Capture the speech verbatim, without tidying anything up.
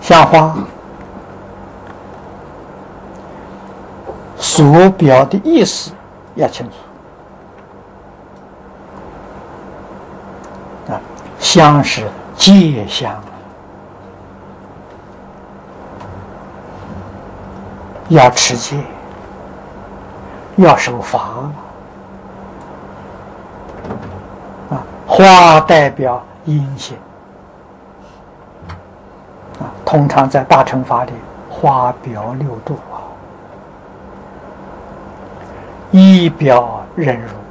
像花所表的意思要清楚啊，香是戒香，要持戒，要守法啊。花代表阴性啊，通常在大乘法里，花表六度啊，一表忍辱